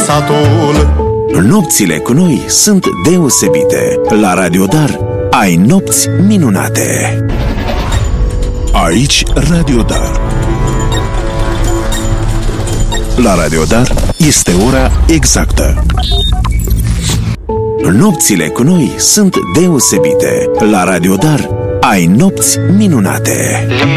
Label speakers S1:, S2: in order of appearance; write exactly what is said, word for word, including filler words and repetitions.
S1: satul.
S2: Nopțile cu noi sunt deosebite. La Radio Dar ai nopți minunate. Aici Radio Dar. La Radio Dar este ora exactă. Nopțile cu noi sunt deosebite. La Radio Dar ai nopți minunate.